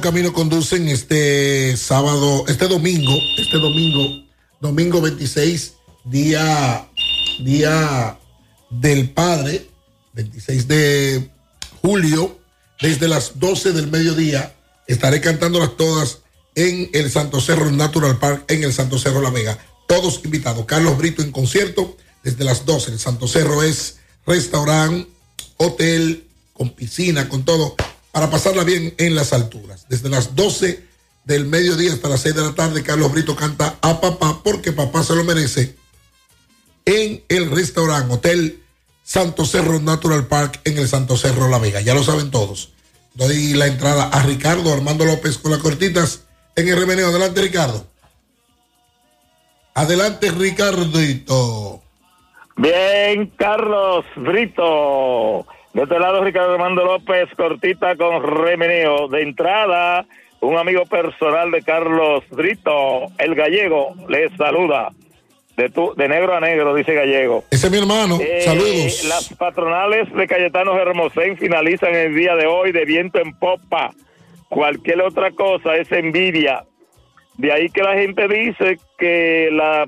Camino conducen este sábado, domingo 26, día del Padre, 26 de julio, desde las 12 del mediodía, estaré cantándolas todas en el Santo Cerro Natural Park, en el Santo Cerro La Vega. Todos invitados. Carlos Brito en concierto desde las 12. El Santo Cerro es restaurante, hotel, con piscina, con todo, para pasarla bien en las alturas. Desde las 12 del mediodía hasta las 6 de la tarde, Carlos Brito canta a papá, porque papá se lo merece, en el restaurante, hotel Santo Cerro Natural Park, en el Santo Cerro La Vega. Ya lo saben todos. Doy la entrada a Ricardo Armando López con las cortitas en el remeneo. Adelante, Ricardo. Adelante, Ricardito. Bien, Carlos Brito. De este lado, Ricardo Armando López, cortita con remeneo. De entrada, un amigo personal de Carlos Brito, el gallego, les saluda. De negro a negro, dice Gallego. Ese es mi hermano, saludos. Las patronales de Cayetano Hermosén finalizan el día de hoy de viento en popa. Cualquier otra cosa es envidia. De ahí que la gente dice que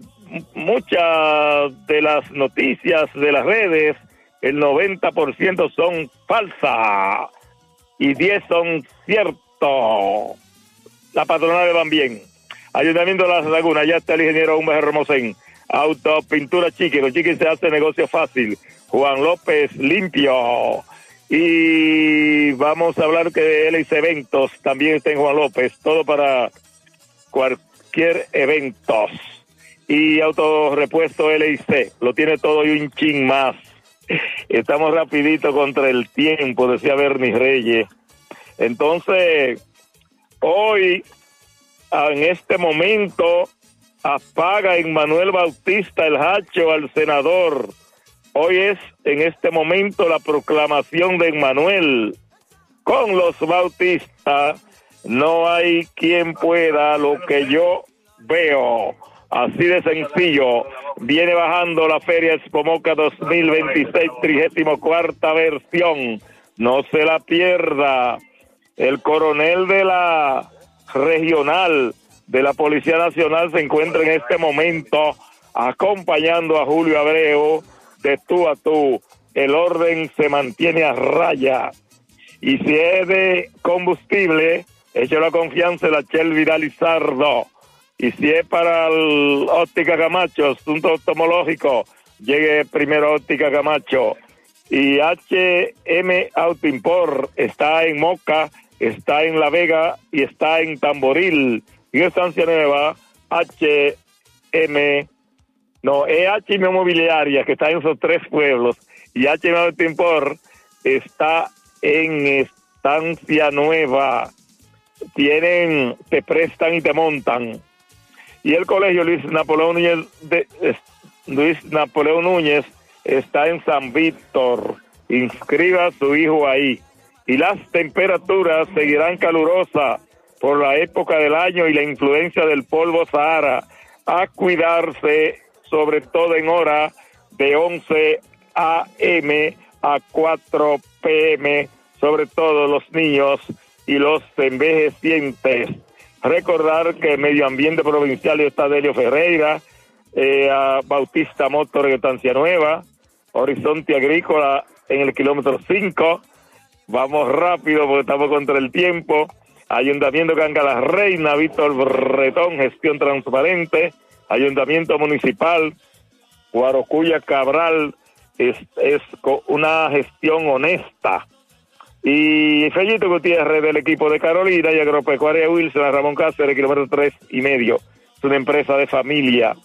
muchas de las noticias de las redes, el 90% son falsas y 10 son ciertos. Las patronales van bien. Ayuntamiento de Las Lagunas, ya está el ingeniero Humberto Hermosén. Autopintura Chiqui, con Chiqui se hace negocio fácil. Juan López limpio. Y vamos a hablar que de LIC Eventos también está en Juan López, todo para cualquier evento. Y autorepuesto LIC, lo tiene todo y un chin más. Estamos rapidito contra el tiempo, decía Bernie Reyes. Entonces, hoy, en este momento, apaga Emmanuel Bautista el hacho al senador. Hoy es, en este momento, la proclamación de Emmanuel. Con los Bautistas no hay quien pueda lo que yo veo. Así de sencillo. Viene bajando la Feria Expomoca 2026, 34ª versión. No se la pierda. El coronel de la regional de la Policía Nacional se encuentra en este momento acompañando a Julio Abreu de tú a tú. El orden se mantiene a raya. Y si es de combustible, eche la confianza en la Shell Viralizardo. Y si es para el Óptica Camacho, asunto oftalmológico, llegue primero Óptica Camacho. Y HM Auto Import está en Moca, está en La Vega y está en Tamboril. Y en Estancia Nueva, EH Inmobiliaria, que está en esos tres pueblos. Y HM Auto Import está en Estancia Nueva. Te prestan y te montan. Y el colegio Luis Napoleón Núñez está en San Víctor. Inscriba a su hijo ahí. Y las temperaturas seguirán calurosas por la época del año y la influencia del polvo Sahara. A cuidarse, sobre todo en hora de 11 a.m. a 4 p.m., sobre todo los niños y los envejecientes. Recordar que Medio Ambiente Provincial está Delio Ferreira, a Bautista Motor en Estancia Nueva, Horizonte Agrícola en el kilómetro 5. Vamos rápido porque estamos contra el tiempo. Ayuntamiento Canga la Reina, Víctor Bretón, gestión transparente. Ayuntamiento Municipal, Guarocuya Cabral, es una gestión honesta. Y Fellito Gutiérrez del equipo de Carolina y Agropecuaria Wilson, a Ramón Cáceres, kilómetro 3,5. Es una empresa de familia.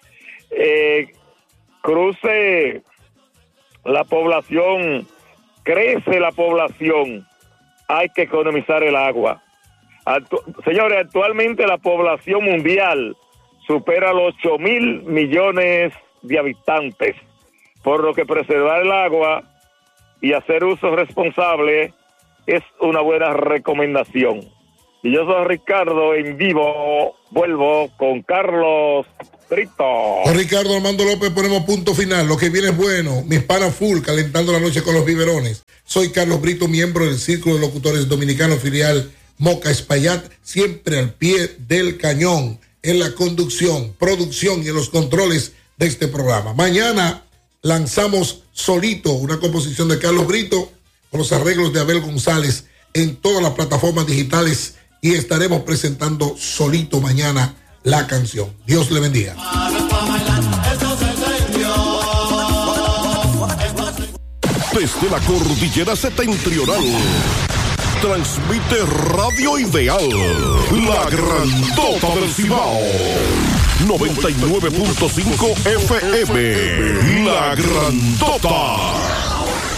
Cruce la población, crece la población, hay que economizar el agua. Señores, actualmente la población mundial supera los 8,000 millones de habitantes, por lo que preservar el agua y hacer uso responsable es una buena recomendación. Y yo soy Ricardo, en vivo, vuelvo con Carlos Brito. Con Ricardo Armando López ponemos punto final. Lo que viene es bueno. Mis panas full, calentando la noche con los biberones. Soy Carlos Brito, miembro del Círculo de Locutores Dominicanos, filial Moca Espaillat, siempre al pie del cañón, en la conducción, producción y en los controles de este programa. Mañana lanzamos Solito, una composición de Carlos Brito, con los arreglos de Abel González en todas las plataformas digitales, y estaremos presentando Solito mañana la canción. Dios le bendiga. Desde la cordillera septentrional, transmite Radio Ideal, la grandota del Cibao. 99.5 FM, la grandota.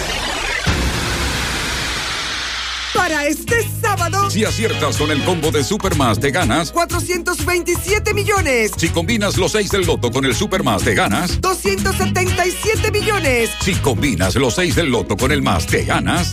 Para este sábado, si aciertas con el combo de Supermás, te ganas 427 millones. Si combinas los 6 del loto con el Supermás, te ganas 277 millones. Si combinas los 6 del loto con el más, te ganas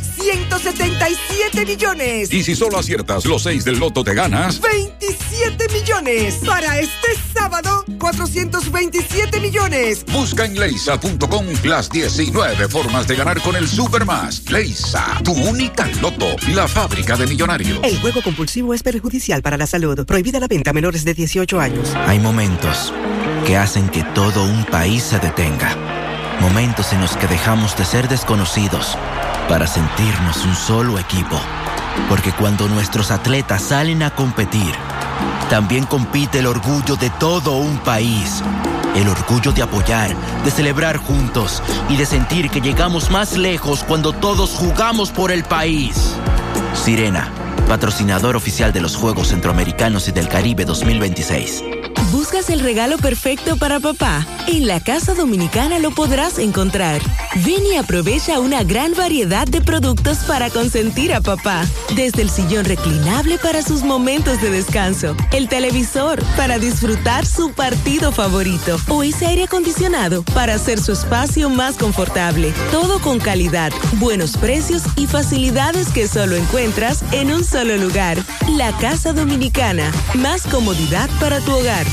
177 millones. Y si solo aciertas los 6 del loto, te ganas 27 millones. Para este sábado, 427 millones. Busca en leisa.com las 19 formas de ganar con el Supermás. Leisa, tu única loto, la fábrica de millonarios. El juego compulsivo es perjudicial para la salud. Prohibida la venta a menores de 18 años. Hay momentos que hacen que todo un país se detenga. Momentos en los que dejamos de ser desconocidos para sentirnos un solo equipo. Porque cuando nuestros atletas salen a competir, también compite el orgullo de todo un país. El orgullo de apoyar, de celebrar juntos y de sentir que llegamos más lejos cuando todos jugamos por el país. Sirena, patrocinador oficial de los Juegos Centroamericanos y del Caribe 2026. ¿Buscas el regalo perfecto para papá? En la Casa Dominicana lo podrás encontrar. Ven y aprovecha una gran variedad de productos para consentir a papá. Desde el sillón reclinable para sus momentos de descanso, el televisor para disfrutar su partido favorito o ese aire acondicionado para hacer su espacio más confortable. Todo con calidad, buenos precios y facilidades que solo encuentras en un solo lugar. La Casa Dominicana. Más comodidad para tu hogar.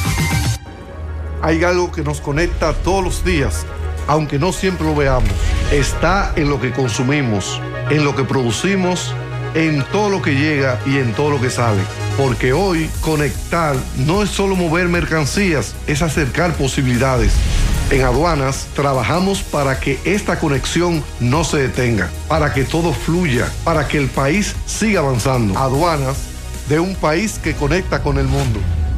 Hay algo que nos conecta todos los días, aunque no siempre lo veamos. Está en lo que consumimos, en lo que producimos, en todo lo que llega y en todo lo que sale. Porque hoy conectar no es solo mover mercancías, es acercar posibilidades. En Aduanas trabajamos para que esta conexión no se detenga, para que todo fluya, para que el país siga avanzando. Aduanas, de un país que conecta con el mundo.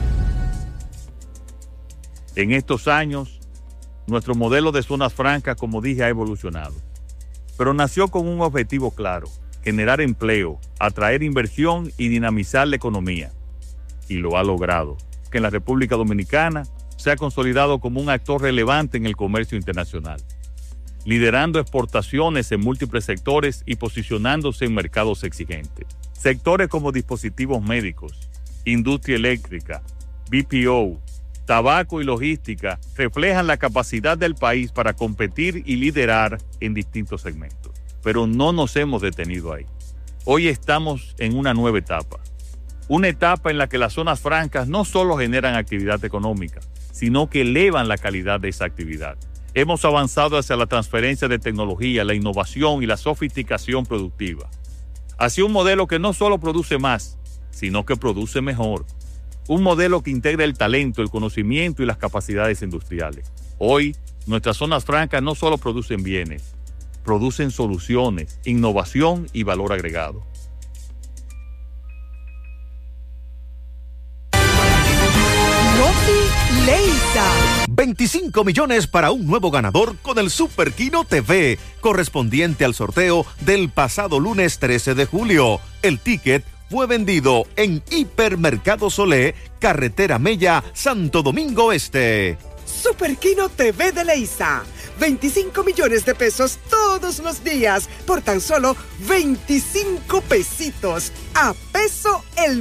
En estos años, nuestro modelo de zonas francas, como dije, ha evolucionado. Pero nació con un objetivo claro: generar empleo, atraer inversión y dinamizar la economía. Y lo ha logrado, que en la República Dominicana se ha consolidado como un actor relevante en el comercio internacional, liderando exportaciones en múltiples sectores y posicionándose en mercados exigentes. Sectores como dispositivos médicos, industria eléctrica, BPO, tabaco y logística reflejan la capacidad del país para competir y liderar en distintos segmentos. Pero no nos hemos detenido ahí. Hoy estamos en una nueva etapa. Una etapa en la que las zonas francas no solo generan actividad económica, sino que elevan la calidad de esa actividad. Hemos avanzado hacia la transferencia de tecnología, la innovación y la sofisticación productiva. Hacia un modelo que no solo produce más, sino que produce mejor. Un modelo que integra el talento, el conocimiento y las capacidades industriales. Hoy, nuestras zonas francas no solo producen bienes, producen soluciones, innovación y valor agregado. Noti Leisa. 25 millones para un nuevo ganador con el Super Kino TV, correspondiente al sorteo del pasado lunes 13 de julio. El ticket fue vendido en Hipermercado Solé, Carretera Mella, Santo Domingo Este. Super Kino TV de Leisa. 25 millones de pesos todos los días por tan solo 25 pesitos. A peso el